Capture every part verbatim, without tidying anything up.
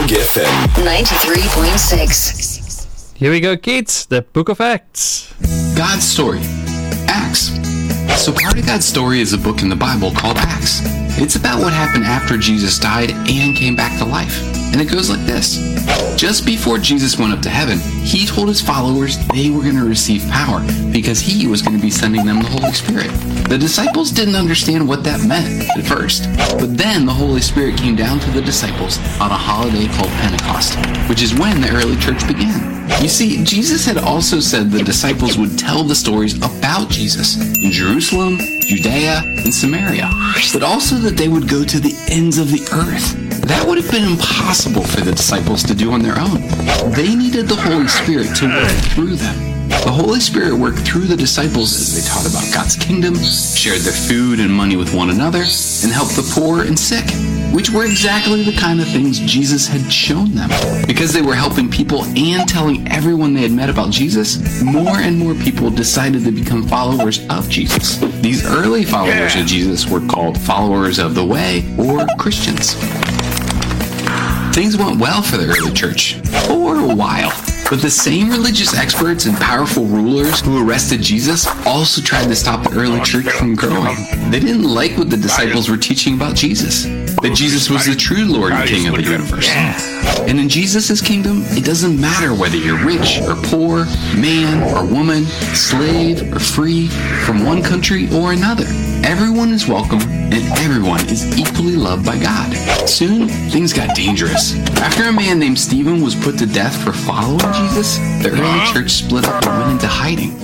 Helderberg F M ninety-three point six. Here we go, kids. The Book of Acts. God's story. Acts. So part of God's story is a book in the Bible called Acts. It's about what happened after Jesus died and came back to life. And it goes like this. Just before Jesus went up to heaven, he told his followers they were going to receive power because he was going to be sending them the Holy Spirit. The disciples didn't understand what that meant at first. But then the Holy Spirit came down to the disciples on a holiday called Pentecost, which is when the early church began. You see, Jesus had also said the disciples would tell the stories about Jesus in Jerusalem, Judea, and Samaria, but also that they would go to the ends of the earth. That would have been impossible for the disciples to do on their own. They needed the Holy Spirit to work through them. The Holy Spirit worked through the disciples as they taught about God's kingdom, shared their food and money with one another, and helped the poor and sick, which were exactly the kind of things Jesus had shown them. Because they were helping people and telling everyone they had met about Jesus, more and more people decided to become followers of Jesus. These early followers of Jesus were called followers of the way, or Christians. Things went well for the early church, for a while. But the same religious experts and powerful rulers who arrested Jesus also tried to stop the early church from growing. They didn't like what the disciples were teaching about Jesus, that Jesus was the true Lord and King of the universe. And in Jesus' kingdom, it doesn't matter whether you're rich or poor, man or woman, slave or free, from one country or another. Everyone is welcome and everyone is equally loved by God. Soon, things got dangerous. After a man named Stephen was put to death for following Jesus, the early church split up and went into hiding.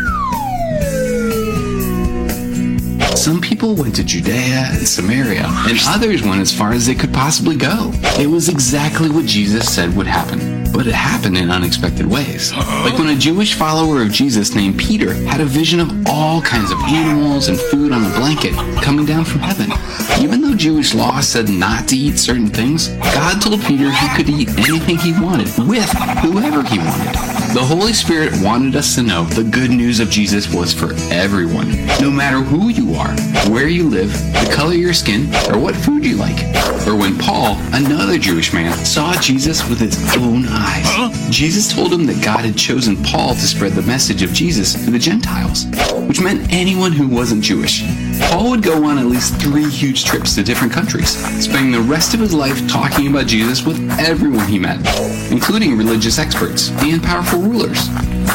Some people went to Judea and Samaria, and others went as far as they could possibly go. It was exactly what Jesus said would happen, but it happened in unexpected ways. Like when a Jewish follower of Jesus named Peter had a vision of all kinds of animals and food on a blanket coming down from heaven. Even though Jewish law said not to eat certain things, God told Peter he could eat anything he wanted with whoever he wanted. The Holy Spirit wanted us to know the good news of Jesus was for everyone, no matter who you are, where you live, the color of your skin, or what food you like. Or when Paul, another Jewish man, saw Jesus with his own eyes. Jesus told him that God had chosen Paul to spread the message of Jesus to the Gentiles, which meant anyone who wasn't Jewish. Paul would go on at least three huge trips to different countries, spending the rest of his life talking about Jesus with everyone he met, including religious experts and powerful rulers.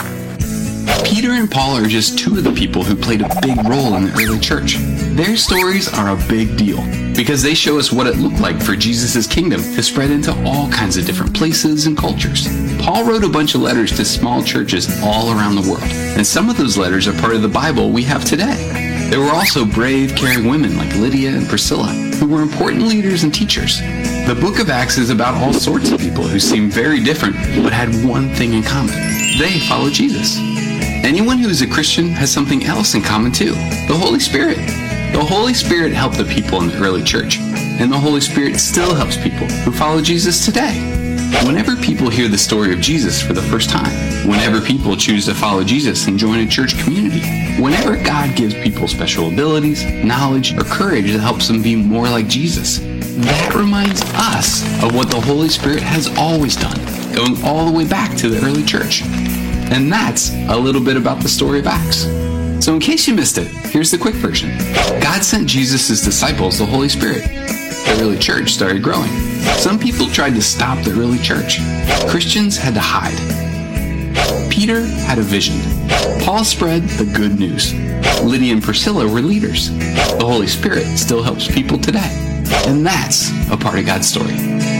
Peter and Paul are just two of the people who played a big role in the early church. Their stories are a big deal because they show us what it looked like for Jesus' kingdom to spread into all kinds of different places and cultures. Paul wrote a bunch of letters to small churches all around the world, and some of those letters are part of the Bible we have today. There were also brave, caring women like Lydia and Priscilla, who were important leaders and teachers. The book of Acts is about all sorts of people who seem very different, but had one thing in common. They followed Jesus. Anyone who is a Christian has something else in common too, the Holy Spirit. The Holy Spirit helped the people in the early church, and the Holy Spirit still helps people who follow Jesus today. Whenever people hear the story of Jesus for the first time, whenever people choose to follow Jesus and join a church community, whenever God gives people special abilities, knowledge, or courage that helps them be more like Jesus, that reminds us of what the Holy Spirit has always done, going all the way back to the early church. And that's a little bit about the story of Acts. So in case you missed it, here's the quick version. God sent Jesus' disciples the Holy Spirit. The early church started growing. Some people tried to stop the early church. Christians had to hide. Peter had a vision. Paul spread the good news. Lydia and Priscilla were leaders. The Holy Spirit still helps people today. And that's a part of God's story.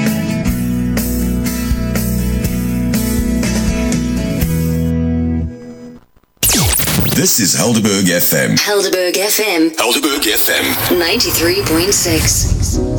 This is Helderberg F M. Helderberg F M. Helderberg F M. ninety-three point six.